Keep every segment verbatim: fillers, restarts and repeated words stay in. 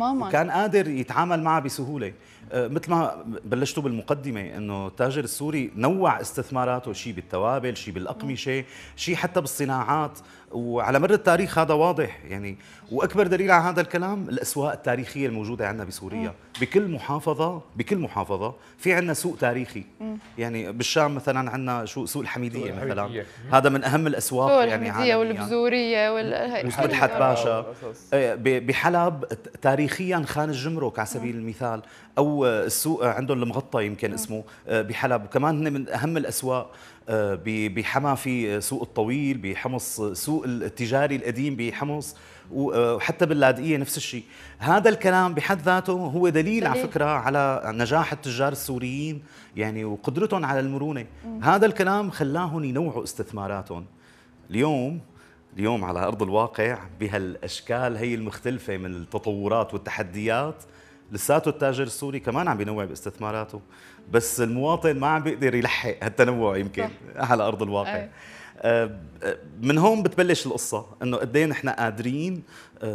تماما، وكان قادر يتعامل معها بسهوله. مثل ما بلشتوا بالمقدمه انه التاجر السوري نوع استثماراته، شيء بالتوابل، شيء بالاقمشه، شيء حتى بالصناعات، وعلى مر التاريخ هذا واضح يعني. واكبر دليل على هذا الكلام الاسواق التاريخيه الموجوده عندنا بسوريا. بكل محافظه بكل محافظه في عندنا سوق تاريخي. يعني بالشام مثلا عندنا شو سوق الحميديه مثلا، هذا من اهم الاسواق يعني الحميديه والبزوريه ومدحت باشا. بحلب تاريخيا خان الجمرك على سبيل المثال، او السوق عندهم المغطى يمكن اسمه بحلب، وكمان هن من اهم الاسواق. بحما في سوق الطويل، بحمص سوق التجاري القديم بحمص، وحتى باللاذقيه نفس الشيء. هذا الكلام بحد ذاته هو دليل, دليل على فكره على نجاح التجار السوريين يعني وقدرتهم على المرونه. م. هذا الكلام خلاهم ينوعوا استثماراتهم. اليوم اليوم على ارض الواقع بهالاشكال هي المختلفه من التطورات والتحديات، لساته التاجر السوري كمان عم بينوع باستثماراته، بس المواطن ما عم بيقدر يلحق هالتنوع يمكن صح. على ارض الواقع. أي. من هون بتبلش القصه، انه قد ايه نحن قادرين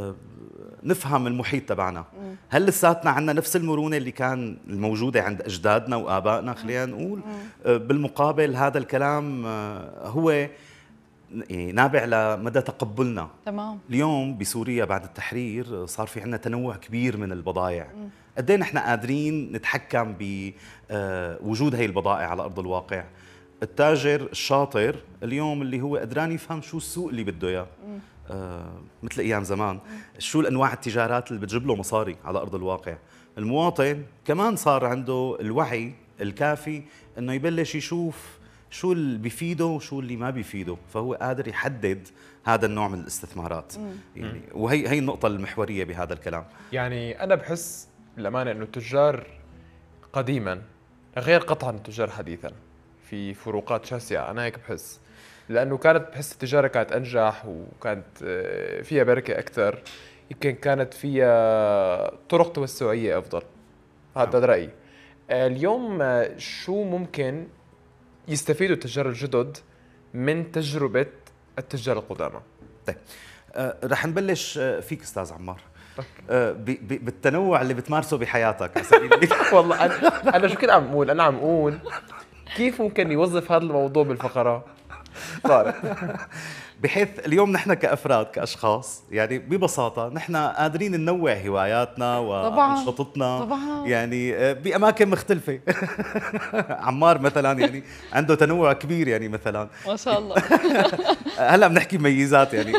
نفهم المحيط تبعنا. هل لساتنا عندنا نفس المرونه اللي كان الموجوده عند اجدادنا وابائنا؟ خلينا نقول بالمقابل هذا الكلام هو نابع لمدى تقبلنا. تمام. اليوم بسوريا بعد التحرير صار في عندنا تنوع كبير من البضائع. قد ايه نحن قادرين نتحكم بوجود هي البضائع على ارض الواقع. التاجر الشاطر اليوم اللي هو قدران يفهم شو السوق اللي بده اياه، آه مثل ايام زمان، مم. شو الانواع التجارات اللي بتجيب له مصاري على ارض الواقع. المواطن كمان صار عنده الوعي الكافي انه يبلش يشوف شو اللي بيفيده وشو اللي ما بيفيده، فهو قادر يحدد هذا النوع من الاستثمارات. مم. يعني وهي هي النقطة المحورية بهذا الكلام. يعني أنا بحس للأمانة إنه التجار قديما غير قطعا التجار حديثا، في فروقات شاسعة. أنا هيك بحس، لأنه كانت بحس التجارة كانت أنجح وكانت فيها بركة أكثر، يمكن كانت فيها طرق توسعية أفضل. هذا رأيي. اليوم شو ممكن يستفيدوا التجار الجدد من تجربة التجار القدامى؟ طيب أه رح نبلش فيك أستاذ عمار. أه بالتنوع اللي بتمارسه بحياتك. والله أنا, أنا شو كنت عم أقول؟ أنا عم أقول كيف ممكن يوظف هذا الموضوع بالفقرة صارت بحيث اليوم نحن كأفراد كأشخاص يعني ببساطة نحن قادرين ننوع هواياتنا وأنشطتنا يعني بأماكن مختلفة. عمار مثلا يعني عنده تنوع كبير يعني مثلا ما شاء الله. هلا بنحكي ميزات يعني.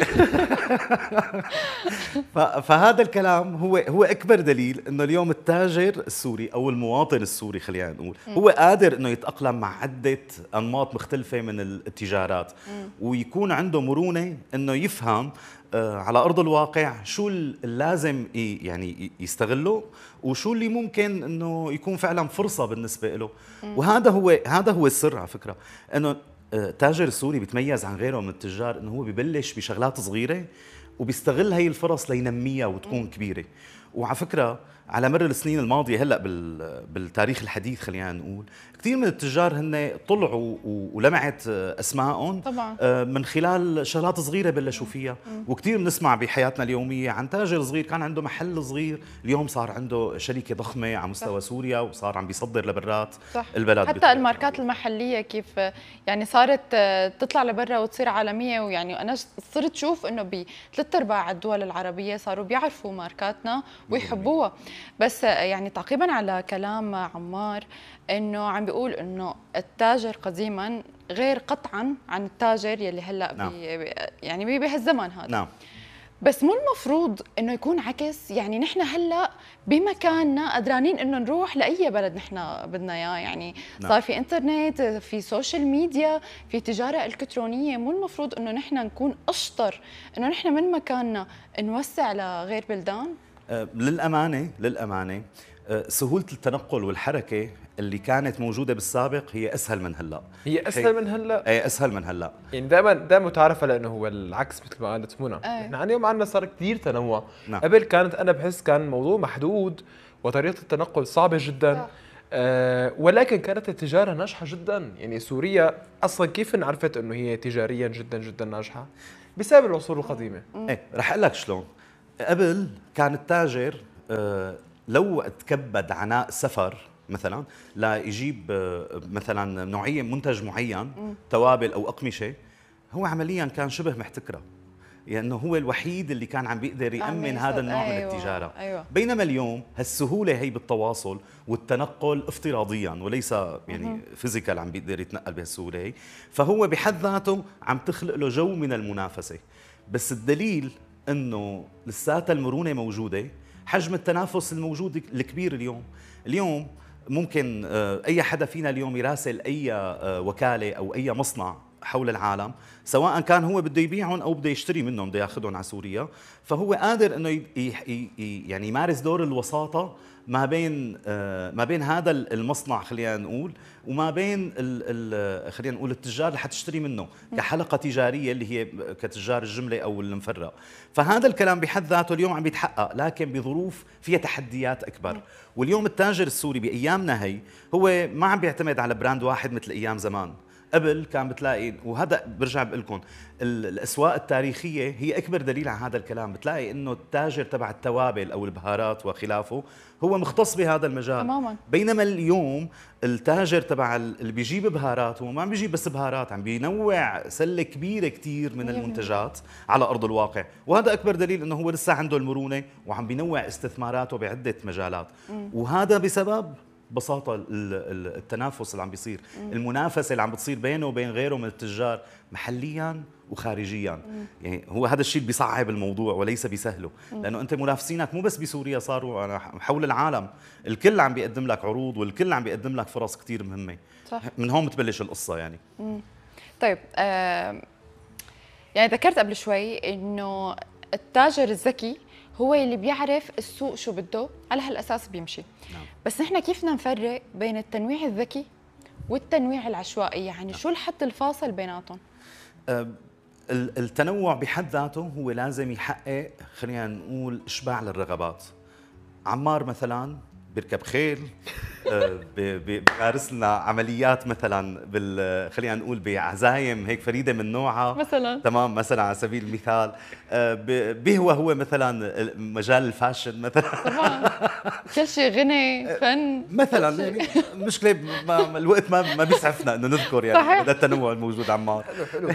فهذا الكلام هو هو أكبر دليل إنه اليوم التاجر السوري أو المواطن السوري خلينا نقول هو قادر إنه يتأقلم مع عدة أنماط مختلفة من التجارات، ويكون عنده مرونة إنه يفهم على أرض الواقع شو اللازم يعني يستغله وشو اللي ممكن إنه يكون فعلا فرصة بالنسبة له. وهذا هو هذا هو السر على فكرة، إنه التاجر السوري بيتميز عن غيره من التجار إنه هو ببلش بشغلات صغيرة وبيستغل هي الفرص لينميها وتكون كبيرة. وعلى فكرة على مر السنين الماضية هلأ بالتاريخ الحديث خلينا نقول كثير من التجار هن طلعوا ولمعت أسمائهم طبعا من خلال شغلات صغيرة بلشوا فيها. وكثير بنسمع بحياتنا اليومية عن تاجر صغير كان عنده محل صغير اليوم صار عنده شركة ضخمة على مستوى صح. سوريا وصار عم بيصدر لبرات صح. البلد. حتى الماركات المحلية كيف يعني صارت تطلع لبرا وتصير عالمية. ويعني أنا صرت شوف إنه بثلاث أرباع الدول العربية صاروا بيعرفوا ماركاتنا ويحبوها. بس يعني تعقيبا على كلام عمار انه عم بيقول انه التاجر قديما غير قطعا عن التاجر يلي هلا نعم. بي يعني بهالزمن هذا نعم. بس مو المفروض انه يكون عكس؟ يعني نحن هلا بمكاننا قدرانين انه نروح لاي بلد نحن بدنا اياه، يعني نعم. صار في انترنت، في سوشيال ميديا، في تجاره الكترونيه. مو المفروض انه نحن نكون اشطر انه نحن من مكاننا نوسع لغير بلدان؟ أه للامانه للامانه أه سهوله التنقل والحركه اللي كانت موجوده بالسابق هي اسهل من هلا. هي اسهل من هلا؟ اي اسهل من هلا. يعني دائما دائما متعارفه لانه هو العكس مثل ما قالت منى. نحن عن اليوم عندنا صار كثير تنوع. نعم. قبل كانت انا بحس كان الموضوع محدود وطريقه التنقل صعبه جدا. آه ولكن كانت التجاره ناجحه جدا. يعني سوريا اصلا كيف انعرفت انه هي تجاريا جدا جدا ناجحه؟ بسبب العصور القديمه. ايه رح اقول لك شلون. قبل كان التاجر آه، لو تكبد عناء سفر مثلا لا يجيب آه، مثلا نوعيه منتج معين، توابل او اقمشه، هو عمليا كان شبه محتكره، لانه يعني هو الوحيد اللي كان عم بيقدر يامن هذا النوع أيوة من التجاره. أيوة. بينما اليوم هالسهوله هي بالتواصل والتنقل افتراضيا وليس يعني فيزيكال عم بيقدر يتنقل بهالسهوله هي، فهو بحد ذاته عم تخلق له جو من المنافسه. بس الدليل انه لساتها المرونه موجوده، حجم التنافس الموجود الكبير اليوم. اليوم ممكن اي حدا فينا اليوم يراسل اي وكاله او اي مصنع حول العالم، سواء كان هو بده يبيعهم او بده يشتري منهم، بده ياخذهم على سوريا، فهو قادر انه ي ي يعني يمارس دور الوساطه ما بين ما بين هذا المصنع خلينا نقول وما بين خلينا نقول التجار اللي حتشتري منه كحلقه تجاريه اللي هي كتجار الجمله او المفرق. فهذا الكلام بحد ذاته اليوم عم بيتحقق، لكن بظروف فيها تحديات اكبر. واليوم التاجر السوري بايامنا هي هو ما عم بيعتمد على براند واحد مثل ايام زمان. قبل كان بتلاقي، وهذا برجع بقول لكم الاسواق التاريخيه هي اكبر دليل على هذا الكلام، بتلاقي انه التاجر تبع التوابل او البهارات وخلافه هو مختص بهذا المجال تماما. بينما اليوم التاجر تبع اللي بيجيب بهارات هو ما عم بيجيب بس بهارات، عم بينوع سله كبيره كثير من المنتجات على ارض الواقع، وهذا اكبر دليل انه هو لسه عنده المرونه وعم بينوع استثماراته بعده مجالات. م. وهذا بسبب ببساطه التنافس اللي عم بيصير، المنافسه اللي عم بتصير بينه وبين غيره من التجار محليا وخارجيا. يعني هو هذا الشيء اللي بيصعب الموضوع وليس بيسهله، لانه انت منافسينك مو بس بسوريا، صاروا حول العالم، الكل عم بيقدم لك عروض والكل عم بيقدم لك فرص كثير مهمه. صح. من هون بتبلش القصه يعني. مم. طيب آه يعني ذكرت قبل شوي انه التاجر الذكي هو اللي بيعرف السوق شو بده، على هالاساس بيمشي. نعم. بس نحن كيف بدنا نفرق بين التنويع الذكي والتنويع العشوائي؟ يعني نعم. شو الحد الفاصل بيناتهم؟ أه التنوع بحد ذاته هو لازم يحقق خلينا نقول اشباع للرغبات. عمار مثلا بيركب خيل، بيمارس لنا عمليات مثلا بال خلينا نقول بعزايم هيك فريده من نوعها مثلا، تمام، مثلا على سبيل المثال بيهوى هو مثلا مجال الفاشن مثلا، طبعا كل شيء غني فن مثلا. يعني مشكله ما الوقت ما ما بيسعفنا انه نذكر يعني هذا التنوع الموجود عمار. حلو حلو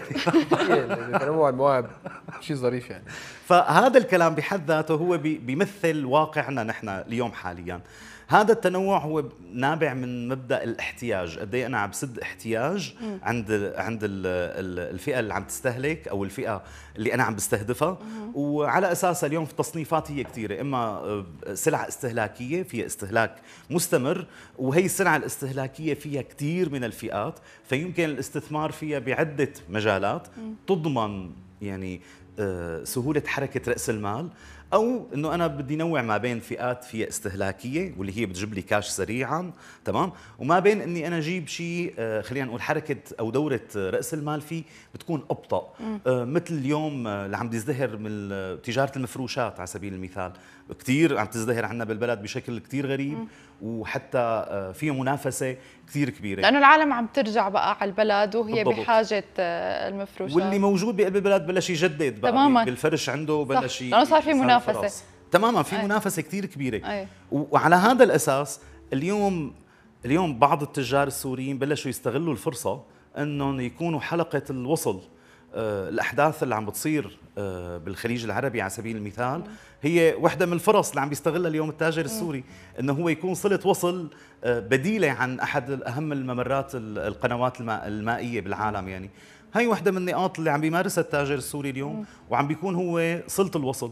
تنوع المواهب شيء ظريف يعني. فهذا الكلام بحد ذاته هو بيمثل واقعنا نحن اليوم حاليا. هذا التنوع هو نابع من مبدا الاحتياج، قد ايه انا عم بسد احتياج م. عند عند الفئه اللي عم تستهلك او الفئه اللي انا عم بستهدفها، م. وعلى اساسها اليوم في التصنيفات هي كثيره، اما سلع استهلاكيه فيها استهلاك مستمر، وهي السلع الاستهلاكيه فيها كثير من الفئات، فيمكن الاستثمار فيها بعده مجالات م. تضمن يعني سهوله حركه راس المال، او انه انا بدي نوع ما بين فئات فيها استهلاكيه واللي هي بتجيب لي كاش سريعا تمام، وما بين اني انا اجيب شيء خلينا نقول حركه او دوره راس المال فيه بتكون ابطا. مثل اليوم اللي عم بيزدهر من تجاره المفروشات على سبيل المثال، كثير عم تزدهر عندنا بالبلد بشكل كثير غريب، م. وحتى فيه منافسه كثير كبيره، لانه العالم عم ترجع بقى على البلد وهي بالضبط. بحاجه المفروشات، واللي موجود بقلب البلد بلش يجدد بقى تماما. بالفرش عنده بلش، لانه صار في منافسه تماما، في أي. منافسه كثير كبيره. أي. وعلى هذا الاساس اليوم اليوم بعض التجار السوريين بلشوا يستغلوا الفرصه انهم يكونوا حلقه الوصل. الأحداث اللي عم بتصير بالخليج العربي على سبيل المثال هي واحدة من الفرص اللي عم بيستغلها اليوم التاجر السوري، إنه هو يكون صلة وصل بديلة عن أحد أهم الممرات القنوات المائية بالعالم. يعني هاي واحدة من النقاط اللي عم بيمارسها التاجر السوري اليوم، وعم بيكون هو صلة الوصل.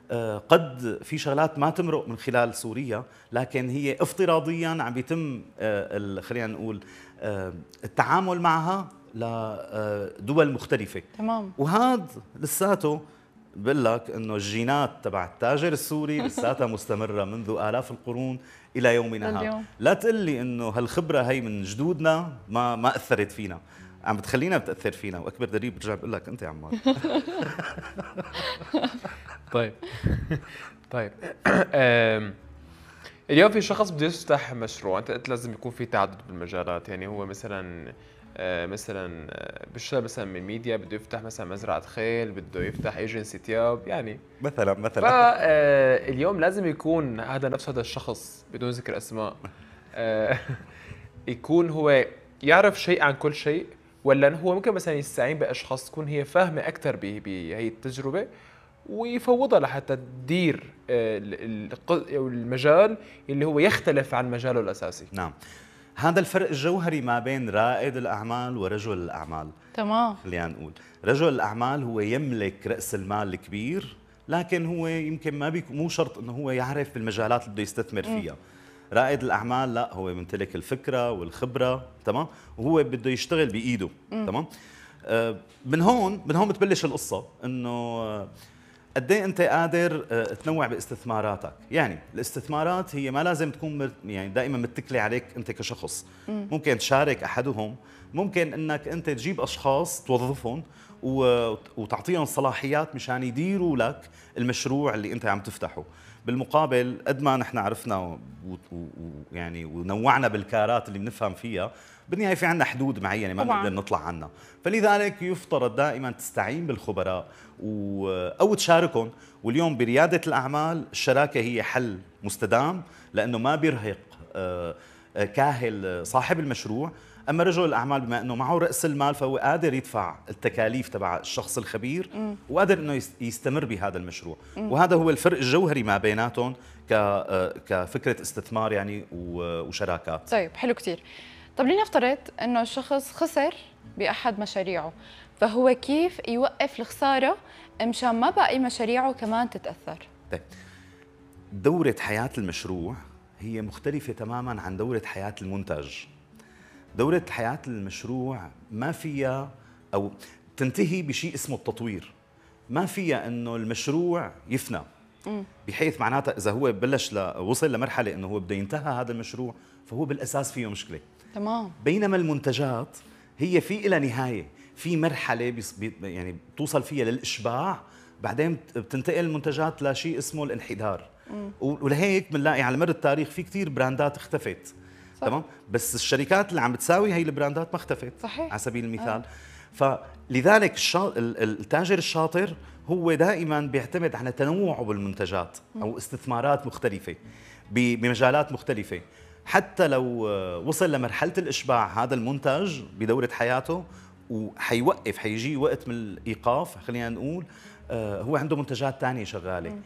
قد في شغلات ما تمرق من خلال سوريا، لكن هي افتراضيا عم بيتم خلينا نقول التعامل معها لدول مختلفة تمام. وهذا لساته بقول لك انه الجينات تبع التاجر السوري لساتها مستمره منذ آلاف القرون الى يومنا هذا. لا تقل لي انه هالخبره هي من جدودنا ما ما اثرت فينا، عم بتخلينا بتاثر فينا، واكبر دليل برجع بقول لك انت يا عمار. طيب طيب اليوم في شخص بده يفتح مشروع، انت قلت لازم يكون في تعدد بالمجالات، يعني هو مثلا آه، مثلا آه، بيشتغل مثلا من ميديا، بده يفتح مثلا مزرعه خيل، بده يفتح ايجنسي تياب يعني. مثلا مثلا فاليوم لازم يكون هذا نفس هذا الشخص بدون ذكر اسماء آه، يكون هو يعرف شيء عن كل شيء، ولا هو ممكن مثلا يستعين باشخاص تكون هي فاهمه اكثر بهي التجربه ويفوضها لحتى تدير آه، ال- ال- أو المجال اللي هو يختلف عن مجاله الاساسي. نعم. هذا الفرق الجوهري ما بين رائد الأعمال ورجل الأعمال. تمام. خلينا نقول رجل الأعمال هو يملك رأس المال الكبير، لكن هو يمكن ما بيك مو شرط انه هو يعرف بالمجالات اللي بده يستثمر فيها. رائد الأعمال لا، هو يمتلك الفكرة والخبرة، تمام، وهو بده يشتغل بإيده. تمام. آه، من هون من هون بتبلش القصة، انه آه، قد ايه انت قادر آه، تنوع باستثماراتك. يعني الاستثمارات هي ما لازم تكون مر- يعني دائما متكله عليك انت كشخص. ممكن تشارك احدهم، ممكن انك انت تجيب اشخاص توظفهم و- وتعطيهم صلاحيات مشان يديروا لك المشروع اللي انت عم تفتحه. بالمقابل قد ما نحن عرفنا ويعني ونوعنا بالكارات اللي بنفهم فيها، بالنهايه في عندنا حدود معينه ما طبعاً. بنقدر نطلع عنها. فلذلك يفترض دائما تستعين بالخبراء و... او تشاركهم. واليوم برياده الاعمال الشراكه هي حل مستدام، لانه ما بيرهق آه، آه، كاهل صاحب المشروع. اما رجل الاعمال بما انه معه راس المال، فهو قادر يدفع التكاليف تبع الشخص الخبير وقادر انه يس- يستمر بهذا المشروع. وهذا هو الفرق الجوهري ما بيناتهم ك آه، كفكره استثمار يعني و- وشراكات. طيب حلو كتير. طب لنفترض انه الشخص خسر باحد مشاريعه، فهو كيف يوقف الخساره مشان ما باقي مشاريعه كمان تتاثر؟ طيب، دورة حياة المشروع هي مختلفة تماما عن دورة حياة المنتج. دورة حياة المشروع ما فيها أو تنتهي بشيء اسمه التطوير. ما فيها أنه المشروع يفنى، بحيث معناتها إذا هو بلش ل... وصل لمرحلة أنه هو بده ينتهى هذا المشروع، فهو بالأساس فيه مشكلة. تمام. بينما المنتجات هي في إلى نهاية، في مرحلة بيص- بي يعني بتوصل فيها للإشباع، بعدين بتنتقل المنتجات لشيء اسمه الانحدار. ولهيك بنلاقي على مر التاريخ في كتير براندات اختفت. صح. تمام، بس الشركات اللي عم بتساوي هي البراندات ما اختفت. صحيح. على سبيل المثال. فلذلك الشا... ال- ال- التاجر الشاطر هو دائما بيعتمد على تنوعه بالمنتجات او استثمارات مختلفه ب- بمجالات مختلفه، حتى لو آه، وصل لمرحله الاشباع هذا المنتج بدوره حياته وحيوقف، حيجي وقت من الايقاف خلينا نقول، آه، هو عنده منتجات ثانيه شغاله.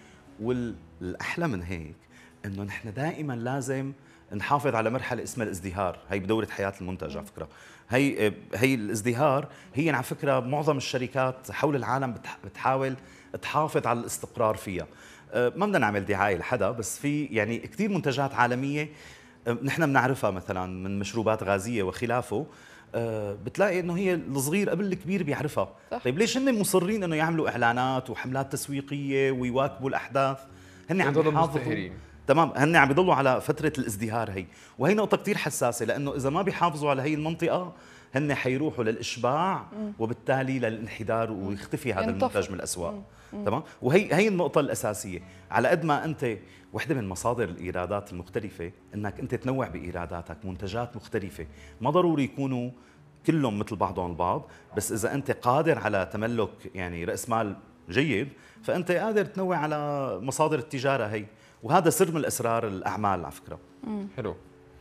والاحلى من هيك انه نحن دائما لازم نحافظ على مرحله اسمها الازدهار. هي بدوره حياه المنتج على فكره. هي هي الازدهار هي على فكره معظم الشركات حول العالم بتح- بتحاول تحافظ على الاستقرار فيها. أه، ما بدنا نعمل دعايه لحدا، بس في يعني كثير منتجات عالميه أه، نحن بنعرفها مثلا من مشروبات غازيه وخلافه. أه، بتلاقي انه هي الصغير قبل الكبير بيعرفها. صح. طيب ليش هن مصرين انه يعملوا اعلانات وحملات تسويقيه ويواكبوا الاحداث؟ هن عم يضلوا يحافظوا. مزدهرين. تمام، هن عم بيضلوا على فتره الازدهار هي. وهي نقطه كثير حساسه، لانه اذا ما بيحافظوا على هي المنطقه هن حيروحوا للاشباع وبالتالي للانحدار ويختفي هذا ينطفوا. المنتج من الاسواق. تمام، وهي هي النقطه الاساسيه. على قد ما انت وحده من مصادر الايرادات المختلفه انك انت تنوع بايراداتك، منتجات مختلفه، ما ضروري يكونوا كلهم مثل بعضهم البعض، بس اذا انت قادر على تملك يعني راس مال جيد، فانت قادر تنوع على مصادر التجاره هي. وهذا سر من اسرار الاعمال على فكره. حلو.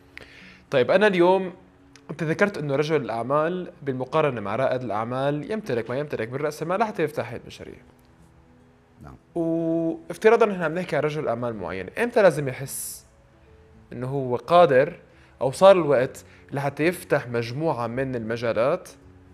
طيب انا اليوم انت ذكرت انه رجل الاعمال بالمقارنه مع رائد الاعمال يمتلك ما يمتلك من راس المال لحتى يفتح هذه المشاريع. نعم. وافتراضا ان احنا عم نحكي عن رجل اعمال معين، امتى لازم يحس انه هو قادر او صار الوقت لحتى يفتح مجموعه من المجالات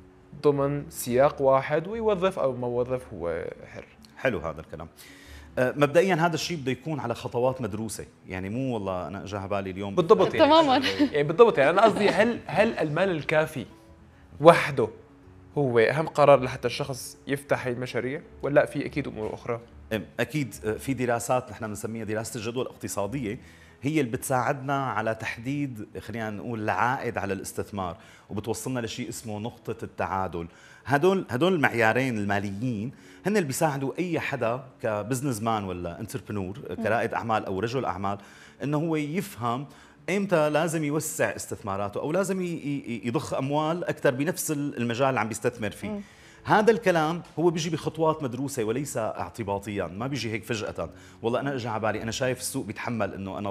ضمن سياق واحد ويوظف او ما يوظف هو حر؟ حلو هذا الكلام. أه، مبدئيا هذا الشيء بده يكون على خطوات مدروسه، يعني مو والله انا اجى على بالي اليوم. بالضبط يعني. تماماً. يعني بالضبط يعني انا قصدي هل هل المال الكافي وحده هو اهم قرار لحتى الشخص يفتح هي المشاريع، ولا لا في اكيد امور اخرى؟ أم، اكيد في دراسات نحن بنسميها دراسه الجدوى الاقتصاديه، هي اللي بتساعدنا على تحديد خلينا نقول العائد على الاستثمار، وبتوصلنا لشيء اسمه نقطه التعادل. هدول هدول المعيارين الماليين هن اللي بيساعدوا اي حدا كبزنس مان ولا انتربرنور، كرائد اعمال او رجل اعمال، انه هو يفهم ايمتى لازم يوسع استثماراته او لازم يضخ اموال اكثر بنفس المجال اللي عم بيستثمر فيه. م. هذا الكلام هو بيجي بخطوات مدروسه وليس اعتباطيا، ما بيجي هيك فجاه والله انا اجى على بالي انا شايف السوق بيتحمل انه انا